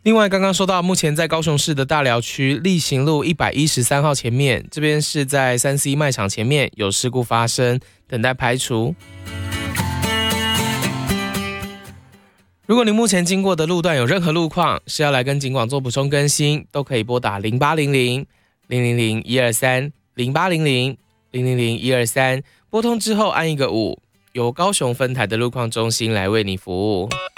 另外，刚刚说到，目前在高雄市的大寮区力行路113号前面，这边是在3C 卖场前面有事故发生，等待排除。如果你目前经过的路段有任何路况，是要来跟警广做补充更新，都可以拨打0800-000-123-0800-000-123，拨通之后按一个5，由高雄分台的路况中心来为你服务。